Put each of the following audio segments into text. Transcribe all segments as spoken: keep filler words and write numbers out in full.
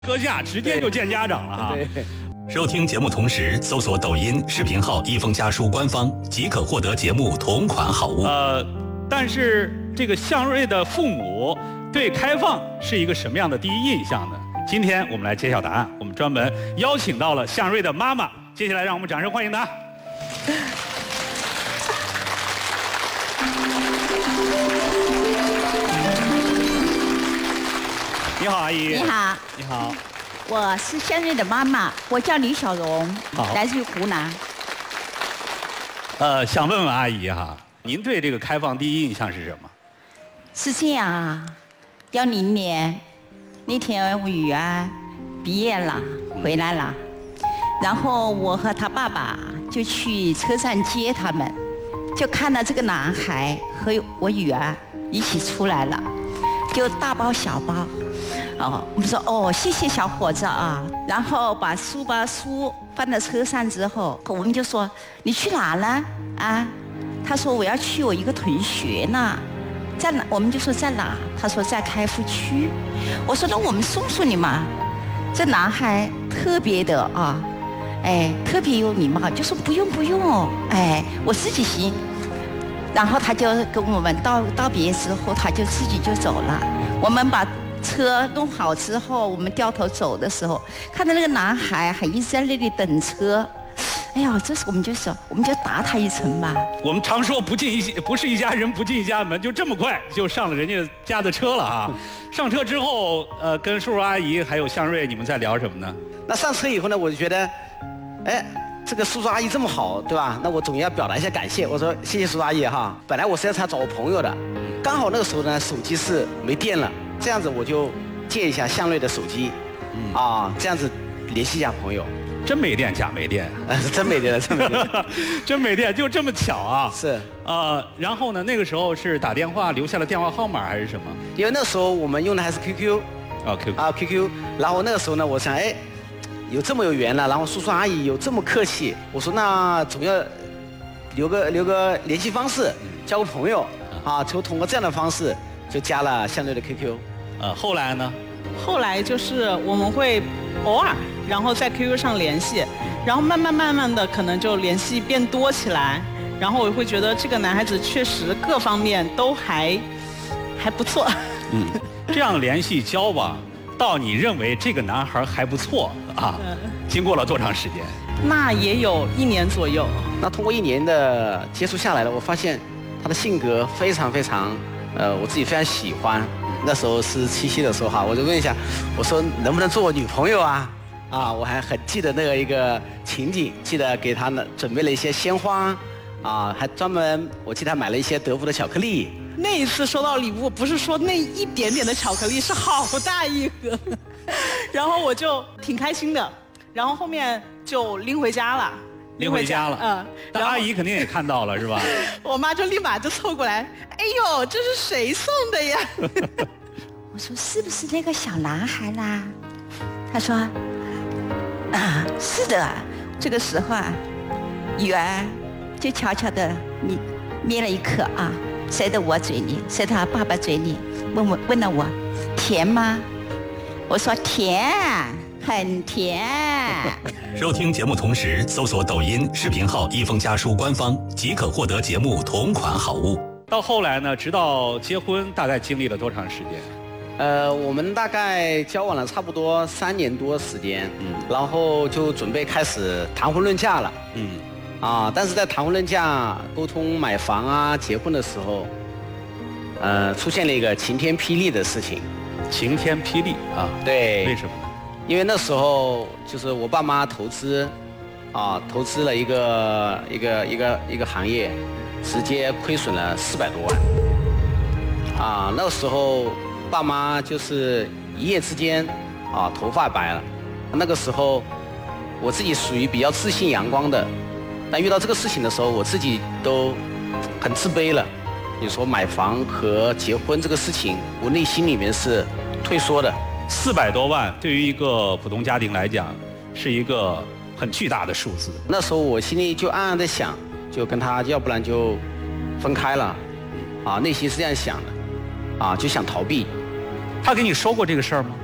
课下直接就见家长了哈。 对。 收听节目同时搜索抖音视频号一封家书官方即可获得节目同款好物。 呃，但是这个向瑞的父母对开放是一个什么样的第一印象呢？今天我们来揭晓答案，我们专门邀请到了向瑞的妈妈，接下来让我们掌声欢迎她。你好，阿姨。 你好。 你好。 我是向瑞的妈妈，我叫李小荣， 好， 来自于湖南。 呃，想问问阿姨哈，您对这个开放第一印象是什么？ 是这样啊，幺零年那天我女儿毕业了，回来了，然后我和他爸爸就去车站接他们，就看到这个男孩和我女儿一起出来了，就大包小包。哦，我们说哦，谢谢小伙子啊。然后把书包书放到车上之后，我们就说你去哪呢？啊，他说我要去我一个同学那，在哪？我们就说在哪？他说在开福区。我说那我们送送你嘛。这男孩特别的啊，哎，特别有礼貌，就说不用不用，哎，我自己行。然后他就跟我们道道别之后，他就自己就走了。我们把车弄好之后，我们掉头走的时候，看到那个男孩还一直在那里等车。哎呀，这时我们就说，我们就打他一层吧。 我们常说不进一不是一家人不进一家门，就这么快就上了人家家的车了啊！上车之后，呃，跟叔叔阿姨还有向瑞，你们在聊什么呢？ 那上车以后呢，我就觉得，哎，这个叔叔阿姨这么好，对吧？那我总要表达一下感谢。我说谢谢叔叔阿姨哈。本来我是要查找我朋友的，刚好那个时候呢，手机是没电了。这样子我就借一下向瑞的手机，嗯、啊，这样子联系一下朋友。 真没电假没电， 呃，真没电了，真没电， 真没电，就这么巧啊！ 是， 呃，然后呢，那个时候是打电话留下了电话号码还是什么？ 因为那时候我们用的还是 Q Q， 啊 Q Q 啊 Q Q， 然后那个时候呢，我想，哎，有这么有缘了，然后叔叔阿姨有这么客气，我说那总要留个留个联系方式，交个朋友，啊，就通过这样的方式就加了向瑞的 Q Q。 呃，后来呢？ 后来就是我们会偶尔，然后在 Q Q 上联系，然后慢慢慢慢的可能就联系变多起来，然后我会觉得这个男孩子确实各方面都还还不错。 嗯，这样联系交往，到你认为这个男孩还不错啊，经过了多长时间？ 那也有一年左右。 那通过一年的接触下来了，我发现他的性格非常非常，呃，我自己非常喜欢。那时候是七夕的时候哈，我就问一下，我说能不能做我女朋友啊？啊，我还很记得那个一个情景，记得给她呢准备了一些鲜花，啊，还专门我记得还买了一些德芙的巧克力。 那一次收到礼物，不是说那一点点的巧克力，是好大一盒，然后我就挺开心的，然后后面就拎回家了。 拎回家了， 嗯， 那阿姨肯定也看到了，是吧？ 我妈就立马就凑过来，哎呦，这是谁送的呀？ 我说是不是那个小男孩啦？他说啊，是的。这个时候啊，女儿就悄悄的捏捏了一颗啊，塞到我嘴里，塞到爸爸嘴里，问我问了我，甜吗？我说甜。很甜。 收听节目同时搜索抖音视频号一封家书官方即可获得节目同款好物。 到后来呢，直到结婚大概经历了多长时间？ 呃，我们大概交往了差不多三年多时间，嗯，然后就准备开始谈婚论嫁了，嗯，啊，但是在谈婚论嫁、沟通买房啊、结婚的时候，呃，出现了一个晴天霹雳的事情。 晴天霹雳啊？ 对。 为什么呢？ 因为那时候就是我爸妈投资，啊，投资了一个一个一个一个行业，直接亏损了四百多万。啊，那个时候爸妈就是一夜之间，啊，头发白了。那个时候我自己属于比较自信阳光的，但遇到这个事情的时候，我自己都很自卑了。你说买房和结婚这个事情，我内心里面是退缩的。 四百多万对于一个普通家庭来讲，是一个很巨大的数字。 那时候我心里就暗暗的想，就跟他要不然就分开了，啊，内心是这样想的，啊，就想逃避。 他跟你说过这个事儿吗？ 他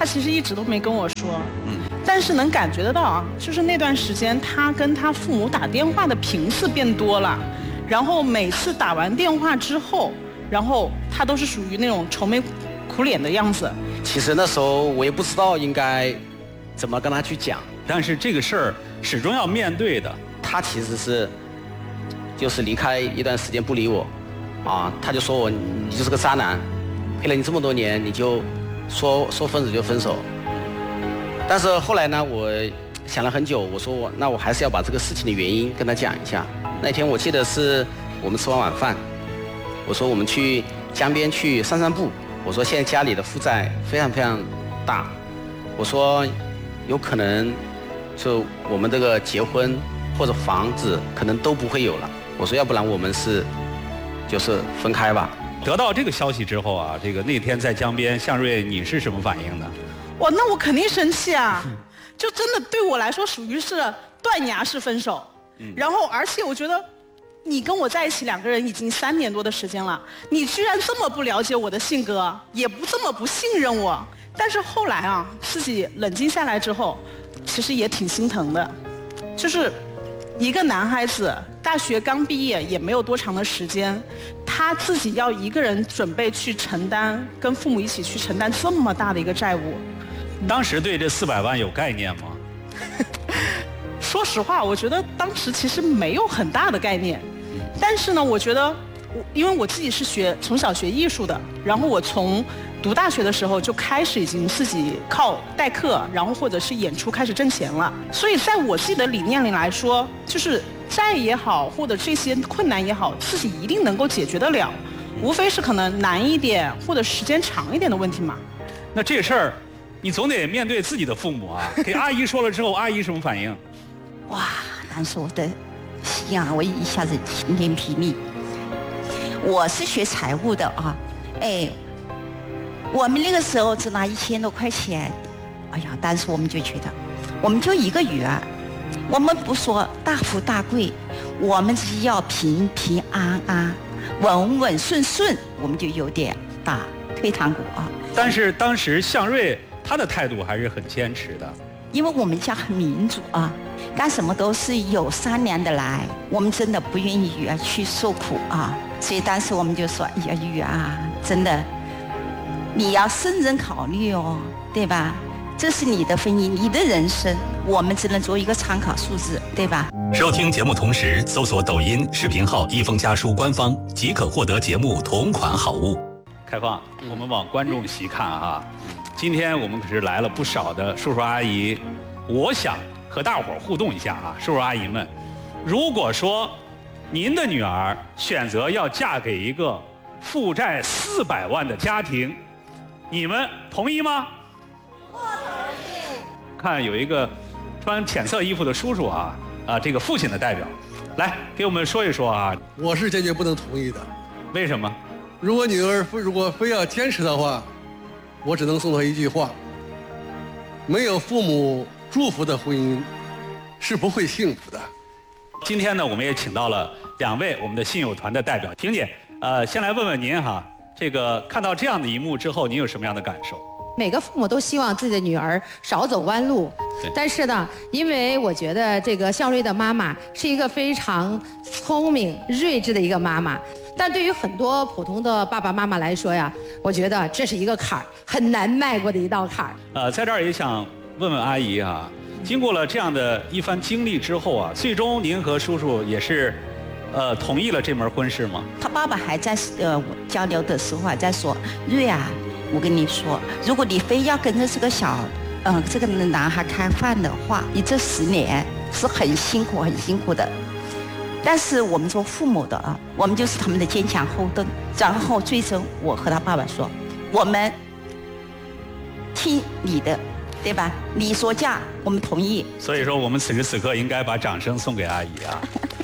他其实一直都没跟我说，嗯，但是能感觉得到啊，就是那段时间他跟他父母打电话的频次变多了，然后每次打完电话之后，然后他都是属于那种愁眉苦脸的样子。 其实那时候我也不知道应该怎么跟他去讲， 但是这个事儿始终要面对的。 他其实是就是离开一段时间不理我，啊，他就说我你就是个渣男，陪了你这么多年，你就说说分手就分手。但是后来呢，我想了很久，我说我那我还是要把这个事情的原因跟他讲一下。那天我记得是我们吃完晚饭，我说我们去江边去散散步。我说现在家里的负债非常非常大，我说有可能就我们这个结婚或者房子可能都不会有了。我说要不然我们是就是分开吧。 得到这个消息之后啊，这个那天在江边，向瑞你是什么反应呢？ 哇，那我肯定生气啊！就真的对我来说属于是断崖式分手。嗯、然后而且我觉得你跟我在一起两个人已经三年多的时间了，你居然这么不了解我的性格，也不这么不信任我。但是后来啊，自己冷静下来之后，其实也挺心疼的。就是一个男孩子大学刚毕业也没有多长的时间，他自己要一个人准备去承担，跟父母一起去承担这么大的一个债务。 当时对这四百万有概念吗？ 说实话，我觉得当时其实没有很大的概念。但是呢，我觉得我因为我自己是学从小学艺术的，然后我从读大学的时候就开始已经自己靠代课，然后或者是演出开始挣钱了。所以在我自己的理念里来说，就是债也好，或者这些困难也好，自己一定能够解决得了，无非是可能难一点或者时间长一点的问题嘛。 那这事儿，你总得面对自己的父母啊。给阿姨说了之后，阿姨什么反应？ 哇，当时我的心啊，我一下子晴天霹雳。我是学财务的啊，哎，我们那个时候只拿一千多块钱，哎呀，当时我们就觉得，我们就一个女儿，我们不说大富大贵，我们只要平平安安、稳稳顺顺，我们就有点打退堂鼓啊。 但是当时向瑞他的态度还是很坚持的， 因为我们家很民主啊，干什么都是有商量的来，我们真的不愿意女儿去受苦啊。所以当时我们就说，哎呀，女儿啊，真的，你要慎重考虑哦，对吧？这是你的婚姻，你的人生，我们只能做一个参考数字，对吧？ 收听节目同时搜索抖音视频号一封家书官方，即可获得节目同款好物。 开放，我们往观众席看啊，今天我们可是来了不少的叔叔阿姨，我想和大伙儿互动一下啊，叔叔阿姨们，如果说您的女儿选择要嫁给一个负债四百万的家庭，你们同意吗？不同意。看有一个穿浅色衣服的叔叔啊，啊，这个父亲的代表，来给我们说一说啊。 我是坚决不能同意的。 为什么？ 如果女儿非如果非要坚持的话，我只能送她一句话：没有父母祝福的婚姻是不会幸福的。 今天呢，我们也请到了两位我们的信友团的代表，婷姐，呃，先来问问您哈，这个看到这样的一幕之后，您有什么样的感受？ 每个父母都希望自己的女儿少走弯路，但是呢，因为我觉得这个向瑞的妈妈是一个非常聪明、睿智的一个妈妈，但对于很多普通的爸爸妈妈来说呀，我觉得这是一个坎儿，很难迈过的一道坎儿。 呃，在这儿也想问问阿姨啊，经过了这样的一番经历之后啊，最终您和叔叔也是，呃，同意了这门婚事吗？ 他爸爸还在呃交流的时候还在说，瑞啊，我跟你说，如果你非要跟着这个小，嗯、呃，这个男孩开饭的话，你这十年是很辛苦很辛苦的。但是我们做父母的啊，我们就是他们的坚强后盾。然后最终我和他爸爸说，我们听你的，对吧？你说嫁，我们同意。 所以说，我们此时此刻应该把掌声送给阿姨啊。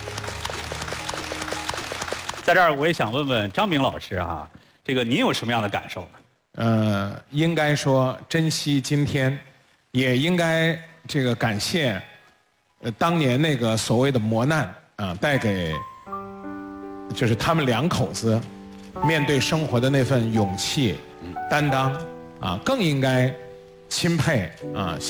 在这儿，我也想问问张明老师啊，这个您有什么样的感受呢？ 呃，应该说珍惜今天，也应该这个感谢，呃，当年那个所谓的磨难啊，带给就是他们两口子面对生活的那份勇气、担当啊，更应该钦佩啊。